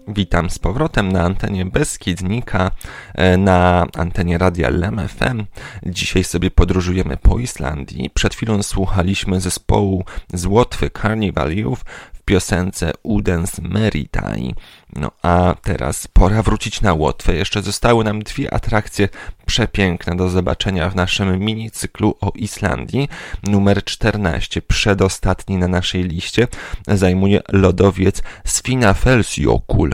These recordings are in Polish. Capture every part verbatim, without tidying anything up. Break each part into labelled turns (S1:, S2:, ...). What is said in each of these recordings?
S1: Witam z powrotem na antenie Beskidnika, na antenie Radia L M F M. Dzisiaj sobie podróżujemy po Islandii. Przed chwilą słuchaliśmy zespołu z Łotwy Carnival Youth w piosence Udens Meritai. No a teraz pora wrócić na Łotwę. Jeszcze zostały nam dwie atrakcje przepiękne do zobaczenia w naszym minicyklu o Islandii. Numer czternaście, przedostatni na naszej liście, zajmuje lodowiec Svinafellsjökull.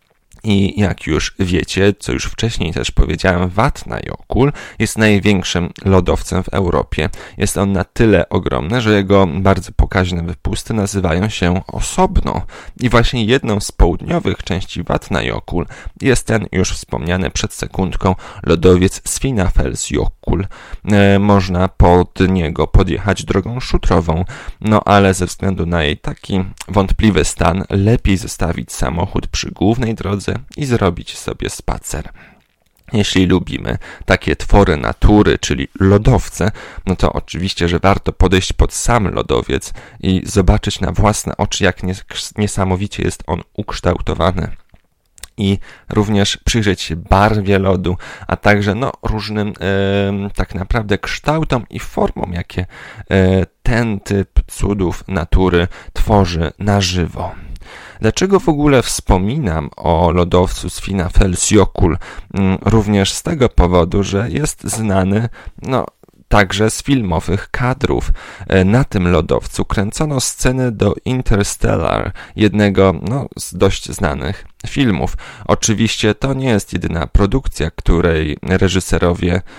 S1: I jak już wiecie, co już wcześniej też powiedziałem, Vatnajökull jest największym lodowcem w Europie. Jest on na tyle ogromny, że jego bardzo pokaźne wypusty nazywają się osobno. I właśnie jedną z południowych części Vatnajökull jest ten już wspomniany przed sekundką lodowiec Svinafellsjökull. E, można pod niego podjechać drogą szutrową, no ale ze względu na jej taki wątpliwy stan lepiej zostawić samochód przy głównej drodze i zrobić sobie spacer. Jeśli lubimy takie twory natury, czyli lodowce, no to oczywiście, że warto podejść pod sam lodowiec i zobaczyć na własne oczy, jak niesamowicie jest on ukształtowany. I również przyjrzeć się barwie lodu, a także no, różnym e, tak naprawdę kształtom i formom, jakie e, ten typ cudów natury tworzy na żywo. Dlaczego w ogóle wspominam o lodowcu Svinafellsjökull? Również z tego powodu, że jest znany, no, także z filmowych kadrów. Na tym lodowcu kręcono sceny do Interstellar, jednego no, z dość znanych filmów. Oczywiście to nie jest jedyna produkcja, której reżyserowie e,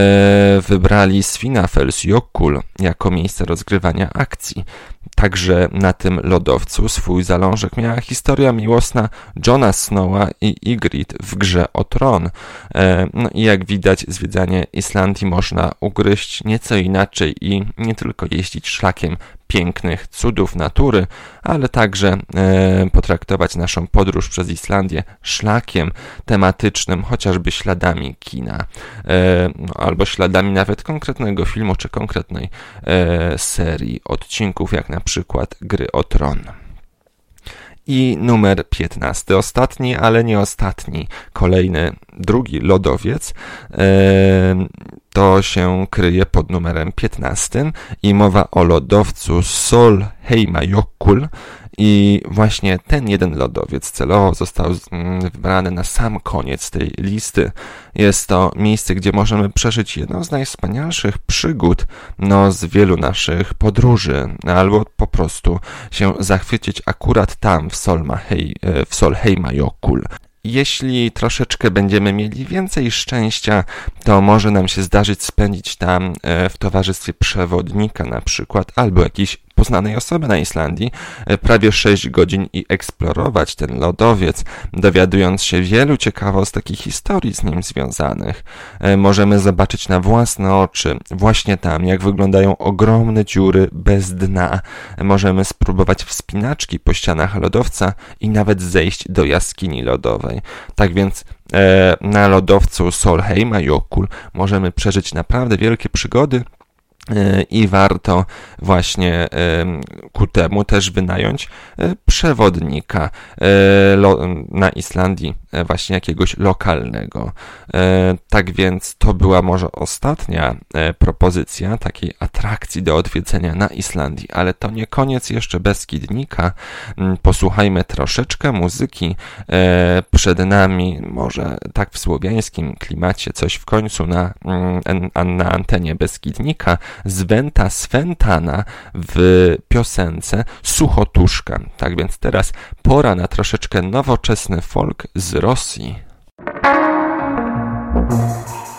S1: wybrali Svinafellsjökull jako miejsce rozgrywania akcji. Także na tym lodowcu swój zalążek miała historia miłosna Jona Snowa i Ygritte w grze o Tron. E, no i jak widać, zwiedzanie Islandii można ugryźć nieco inaczej i nie tylko jeździć szlakiem pięknych cudów natury, ale także e, potraktować naszą podróż przez Islandię szlakiem tematycznym, chociażby śladami kina, e, no, albo śladami nawet konkretnego filmu czy konkretnej e, serii odcinków, jak na przykład Gry o Tron. I numer piętnasty, ostatni, ale nie ostatni, kolejny, drugi lodowiec, e, to się kryje pod numerem piętnastym i mowa o lodowcu Sólheimajökull. I właśnie ten jeden lodowiec celowo został wybrany na sam koniec tej listy. Jest to miejsce, gdzie możemy przeżyć jedną z najwspanialszych przygód no, z wielu naszych podróży, albo po prostu się zachwycić akurat tam w, Solmahei, w Sólheimajökull. Jeśli troszeczkę będziemy mieli więcej szczęścia, to może nam się zdarzyć spędzić tam w towarzystwie przewodnika na przykład, albo jakiejś poznanej osoby na Islandii, prawie sześć godzin i eksplorować ten lodowiec, dowiadując się wielu ciekawostek i historii z nim związanych. Możemy zobaczyć na własne oczy właśnie tam, jak wyglądają ogromne dziury bez dna. Możemy spróbować wspinaczki po ścianach lodowca i nawet zejść do jaskini lodowej. Tak więc e, na lodowcu Sólheimajökull możemy przeżyć naprawdę wielkie przygody, i warto właśnie ku temu też wynająć przewodnika na Islandii, właśnie jakiegoś lokalnego. Tak więc to była może ostatnia propozycja takiej atrakcji do odwiedzenia na Islandii, ale to nie koniec jeszcze Beskidnika. Posłuchajmy troszeczkę muzyki. Przed nami może tak w słowiańskim klimacie coś w końcu na, na antenie Beskidnika. Sventa Sventana w piosence Suchotuszka. Tak więc teraz pora na troszeczkę nowoczesny folk z Rosji.